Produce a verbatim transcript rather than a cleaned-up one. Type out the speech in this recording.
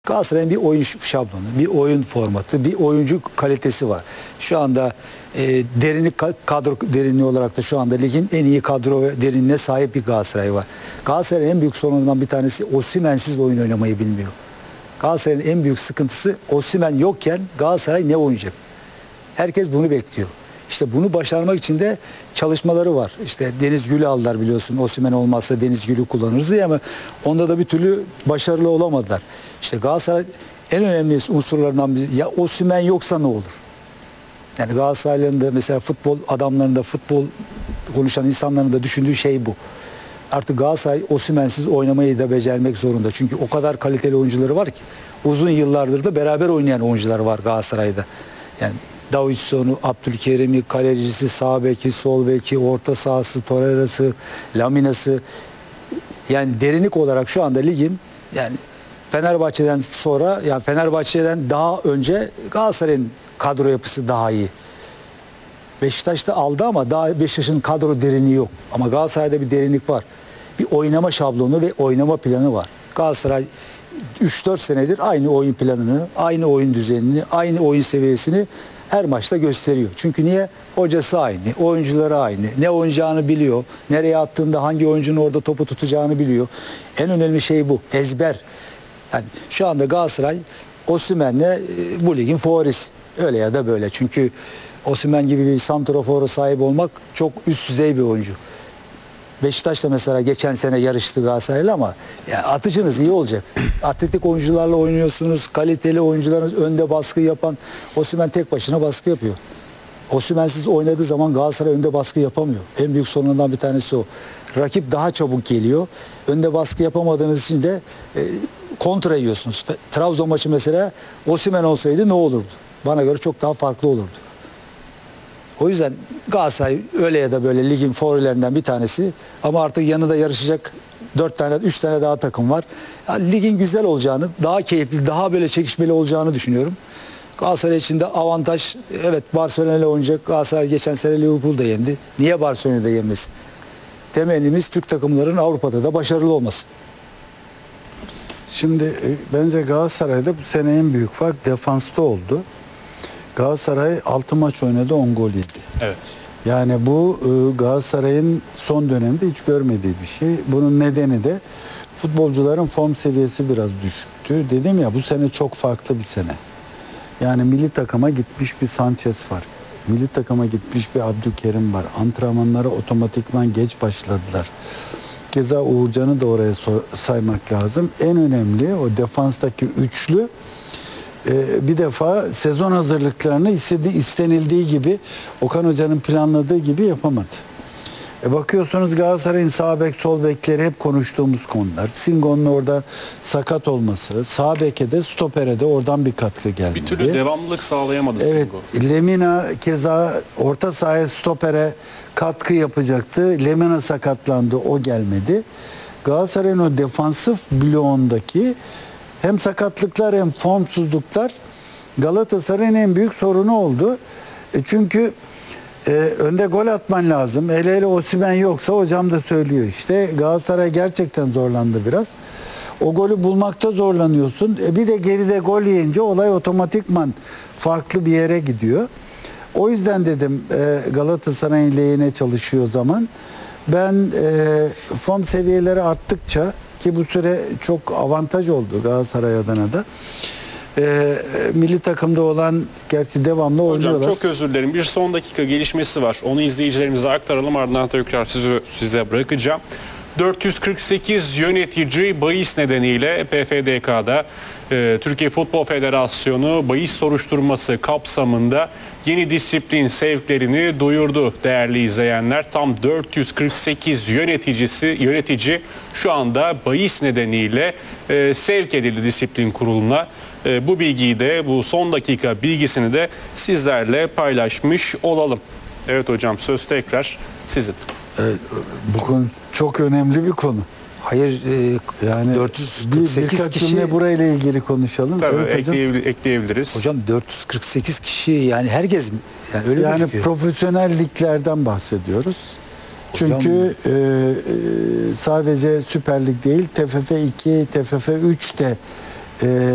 Galatasaray'ın bir oyun şablonu, bir oyun formatı, bir oyuncu kalitesi var. Şu anda e, derinlik kadro derinliği olarak da şu anda ligin en iyi kadro ve derinliğine sahip bir Galatasaray var. Galatasaray'ın en büyük sorunundan bir tanesi Osimhen'siz oyun oynamayı bilmiyor. Galatasaray'ın en büyük sıkıntısı Osimhen yokken Galatasaray ne oynayacak? Herkes bunu bekliyor. İşte bunu başarmak için de çalışmaları var. İşte Deniz Gül'ü aldılar biliyorsun. Osimhen olmazsa Deniz Gül'ü kullanırız ya, ama onda da bir türlü başarılı olamadılar. İşte Galatasaray en önemli unsurlarından biri. Ya Osimhen yoksa ne olur? Yani Galatasaray'ın da mesela futbol adamlarının da, futbol konuşan insanların da düşündüğü şey bu. Artık Galatasaray Osimhen'siz oynamayı da becermek zorunda. Çünkü o kadar kaliteli oyuncuları var ki. Uzun yıllardır da beraber oynayan oyuncular var Galatasaray'da. Yani Davidson'u, Abdülkerim'i, kalecisi, sağ beki, sol beki, orta sahası, Torreira'sı, Lamina'sı. Yani derinlik olarak şu anda ligin, yani Fenerbahçe'den sonra, yani Fenerbahçe'den daha önce Galatasaray'ın kadro yapısı daha iyi. Beşiktaş'ta aldı ama daha Beşiktaş'ın kadro derinliği yok. Ama Galatasaray'da bir derinlik var. Bir oynama şablonu ve oynama planı var. Galatasaray üç dört senedir aynı oyun planını, aynı oyun düzenini, aynı oyun seviyesini her maçta gösteriyor. Çünkü niye? Hocası aynı, oyuncuları aynı. Ne oynayacağını biliyor. Nereye attığında hangi oyuncunun orada topu tutacağını biliyor. En önemli şey bu. Ezber. Yani şu anda Galatasaray Osimhen'le bu ligin favorisi. Öyle ya da böyle. Çünkü Osimhen gibi bir santrafora sahip olmak çok üst düzey bir oyuncu. Beşiktaş da mesela geçen sene yarıştı Galatasaray'la, ama yani atıcınız iyi olacak. Atletik oyuncularla oynuyorsunuz. Kaliteli oyuncularınız, önde baskı yapan. Osimhen tek başına baskı yapıyor. Osimhen'siz oynadığı zaman Galatasaray önde baskı yapamıyor. En büyük sorunlardan bir tanesi o. Rakip daha çabuk geliyor. Önde baskı yapamadığınız için de e, kontra yiyorsunuz. Trabzon maçı mesela Osimhen olsaydı ne olurdu? Bana göre çok daha farklı olurdu. O yüzden Galatasaray öyle ya da böyle ligin favorilerinden bir tanesi, ama artık yanında yarışacak dört tane, üç tane daha takım var. Yani ligin güzel olacağını, daha keyifli, daha böyle çekişmeli olacağını düşünüyorum. Galatasaray için de avantaj, evet Barcelona ile oynayacak. Galatasaray geçen sene Liverpool'da yendi. Niye Barcelona'da yenmesin? Temennimiz Türk takımların Avrupa'da da başarılı olması. Şimdi e, bence Galatasaray'da bu sene en büyük fark defansta oldu. Galatasaray altı maç oynadı, on gol yedi. Evet. Yani bu e, Galatasaray'ın son dönemde hiç görmediği bir şey. Bunun nedeni de futbolcuların form seviyesi biraz düşüktü. Dedim ya, bu sene çok farklı bir sene. Yani milli takıma gitmiş bir Sanchez var. Milli takıma gitmiş bir Abdülkerim var. Antrenmanlara otomatikman geç başladılar. Keza Uğurcan'ı da oraya saymak lazım. En önemli o defanstaki üçlü e, bir defa sezon hazırlıklarını istediği, istenildiği gibi, Okan Hoca'nın planladığı gibi yapamadı. E bakıyorsunuz Galatasaray'ın sağ bek, sol bekleri hep konuştuğumuz konular. Singo'nun orada sakat olması, sağ beke de stopere de oradan bir katkı gelmedi. Bir türlü devamlılık sağlayamadı Evet, Singo. Lemina keza orta sahaya, stopere katkı yapacaktı. Lemina sakatlandı, o gelmedi. Galatasaray'ın o defansif bloğundaki hem sakatlıklar hem formsuzluklar Galatasaray'ın en büyük sorunu oldu. E çünkü e, önde gol atman lazım. Hele hele Osimhen yoksa, hocam da söylüyor işte. Galatasaray gerçekten zorlandı biraz. O golü bulmakta zorlanıyorsun. E bir de geride gol yiyince olay otomatikman farklı bir yere gidiyor. O yüzden dedim e, Galatasaray'ın lehine çalışıyor zaman. Ben e, form seviyeleri arttıkça, ki bu süre çok avantaj oldu Galatasaray adına da. E, milli takımda olan, gerçi devamlı oynuyorlar. Hocam çok özür dilerim. Bir son dakika gelişmesi var. Onu izleyicilerimize aktaralım. Ardından tekrar size, size bırakacağım. dört yüz kırk sekiz yönetici bahis nedeniyle P F D K'da e, Türkiye Futbol Federasyonu bahis soruşturması kapsamında yeni disiplin sevklerini duyurdu değerli izleyenler. Tam dört yüz kırk sekiz yöneticisi yönetici şu anda bahis nedeniyle e, sevk edildi disiplin kuruluna. E, bu bilgiyi de, bu son dakika bilgisini de sizlerle paylaşmış olalım. Evet hocam, söz tekrar sizin. Evet, bu konu çok önemli bir konu. Hayır, e, Yani dört yüz kırk sekiz bir, birkaç kişi. cümle burayla ilgili konuşalım. Tabii Evet hocam. ekleyebil- ekleyebiliriz. Hocam dört yüz kırk sekiz kişi, yani herkes, yani öyle Yani gözüküyor. profesyonel liglerden bahsediyoruz. Hocam, Çünkü e, e, sadece Süper Lig değil, T F F iki, T F F üç de e,